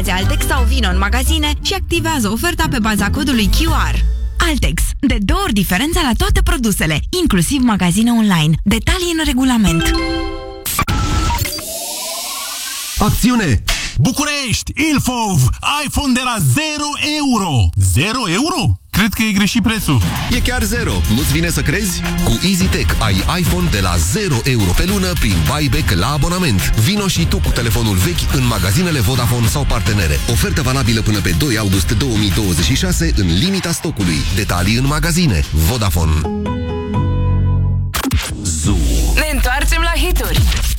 Vizitează Altex sau vino în magazine și activează oferta pe baza codului QR. Altex. De 2 ori diferența la toate produsele, inclusiv magazine online. Detalii în regulament. Acțiune! București! Ilfov! iPhone de la 0 euro! 0 euro? Cred că e greșit prețul. E chiar 0. Nu-ți vine să crezi? Cu EasyTech ai iPhone de la 0 euro pe lună prin buyback la abonament. Vino și tu cu telefonul vechi în magazinele Vodafone sau partenere. Ofertă valabilă până pe 2 august 2026 în limita stocului. Detalii în magazine. Vodafone. Ne întoarcem la hituri.